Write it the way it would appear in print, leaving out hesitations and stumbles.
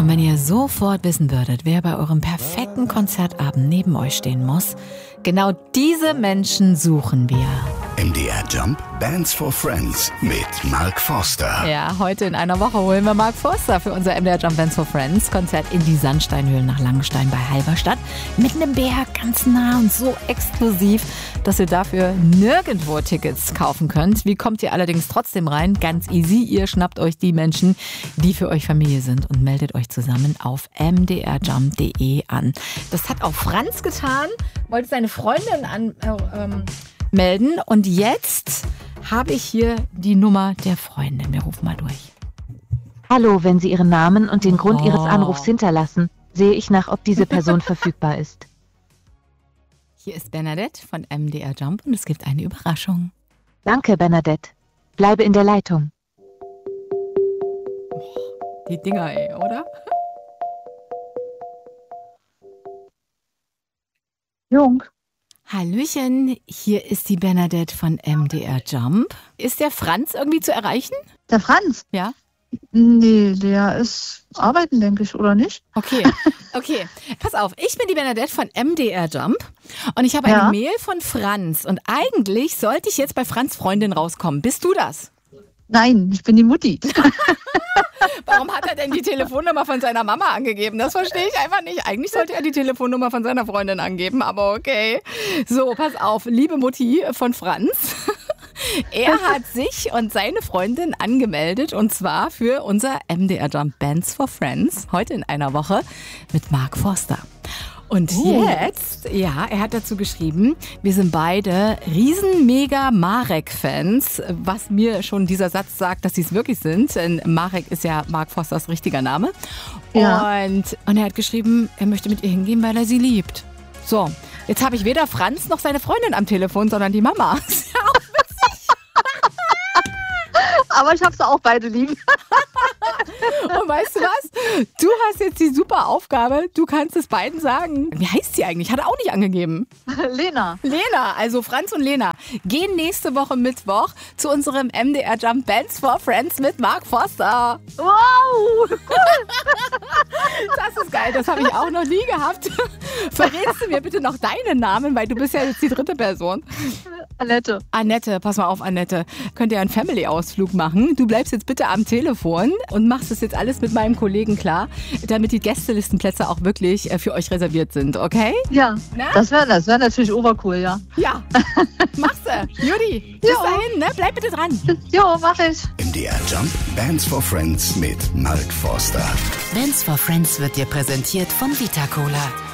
Und wenn ihr sofort wissen würdet, wer bei eurem perfekten Konzertabend neben euch stehen muss, genau diese Menschen suchen wir. MDR Jump Bands for Friends mit Mark Forster. Ja, heute in einer Woche holen wir Mark Forster für unser MDR Jump Bands for Friends Konzert in die Sandsteinhöhlen nach Langenstein bei Halberstadt. Mitten im Berg, ganz nah und so exklusiv, dass ihr dafür nirgendwo Tickets kaufen könnt. Wie kommt ihr allerdings trotzdem rein? Ganz easy. Ihr schnappt euch die Menschen, die für euch Familie sind und meldet euch zusammen auf mdrjump.de an. Das hat auch Franz getan. Wollte seine Freundin melden. Und jetzt habe ich hier die Nummer der Freundin. Wir rufen mal durch. Hallo, wenn Sie Ihren Namen und den Grund Ihres Anrufs hinterlassen, sehe ich nach, ob diese Person verfügbar ist. Hier ist Bernadette von MDR Jump und es gibt eine Überraschung. Danke, Bernadette. Bleibe in der Leitung. Die Dinger, ey, oder? Jung. Hallöchen, hier ist die Bernadette von MDR Jump. Ist der Franz irgendwie zu erreichen? Der Franz? Ja. Nee, der ist arbeiten, denke ich, oder nicht? Okay. Pass auf, ich bin die Bernadette von MDR Jump und ich habe eine Mail von Franz und eigentlich sollte ich jetzt bei Franz' Freundin rauskommen. Bist du das? Nein, ich bin die Mutti. Warum hat er denn die Telefonnummer von seiner Mama angegeben? Das verstehe ich einfach nicht. Eigentlich sollte er die Telefonnummer von seiner Freundin angeben, aber okay. So, pass auf, liebe Mutti von Franz. Er hat sich und seine Freundin angemeldet und zwar für unser MDR Jump Bands for Friends. Heute in einer Woche mit Mark Forster. Und jetzt, er hat dazu geschrieben, wir sind beide riesen mega Marek-Fans, was mir schon dieser Satz sagt, dass sie es wirklich sind, denn Marek ist ja Mark Forsters richtiger Name. Ja. Und er hat geschrieben, er möchte mit ihr hingehen, weil er sie liebt. So, jetzt habe ich weder Franz noch seine Freundin am Telefon, sondern die Mama. Ist ja auch witzig. Aber ich habe sie auch beide lieb. Und weißt du was? Du hast jetzt die super Aufgabe, du kannst es beiden sagen. Wie heißt sie eigentlich? Hat er auch nicht angegeben. Lena, also Franz und Lena gehen nächste Woche Mittwoch zu unserem MDR Jump Bands for Friends mit Mark Forster. Wow! Das ist geil, das habe ich auch noch nie gehabt. Verrätst du mir bitte noch deinen Namen, weil du bist ja jetzt die dritte Person. Annette, pass mal auf, Annette. Könnt ihr einen Family-Ausflug machen? Du bleibst jetzt bitte am Telefon und machst das jetzt alles mit meinem Kollegen klar, damit die Gästelistenplätze auch wirklich für euch reserviert sind, okay? Ja, das wär natürlich obercool, ja. Ja, machst du. Judy, bis dahin, ne? Bleib bitte dran. Jo, mach ich. MDR Jump Bands for Friends mit Mark Forster. Bands for Friends wird dir präsentiert von Vita Cola.